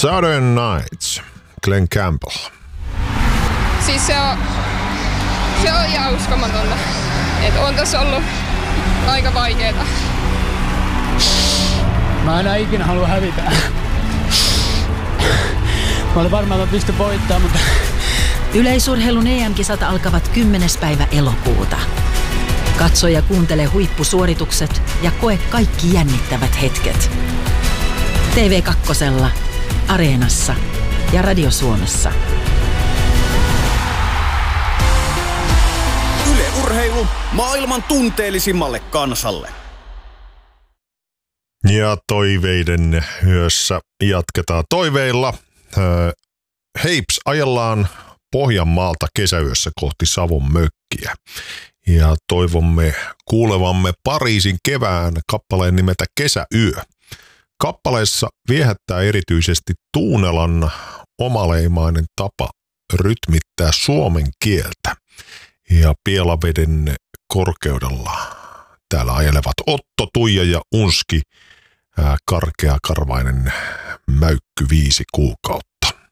Southern Nights, Glenn Campbell. Siis se on ihan uskomatonta. Että on tässä ollut aika vaikeeta. Mä en ikinä halua hävitä. Mä olin varmaan, että mä pystyn voittamaan, mutta... Yleisurheilun EM-kisat alkavat 10. päivä elokuuta. Katso ja kuuntele huippusuoritukset ja koe kaikki jännittävät hetket. TV2, Areenassa ja Radio Suomessa. Yle Urheilu maailman tunteellisimmalle kansalle. Ja toiveiden yössä jatketaan toiveilla. Heips ajellaan Pohjanmaalta kesäyössä kohti Savon mökkiä. Ja toivomme kuulevamme Pariisin kevään kappaleen nimeltä Kesäyö. Kappaleessa viehättää erityisesti Tuunelan omaleimainen tapa rytmittää suomen kieltä. Ja Pielaveden korkeudella täällä ajelevat Otto, Tuija ja Unski, karkeakarvainen mäykky 5 kuukautta.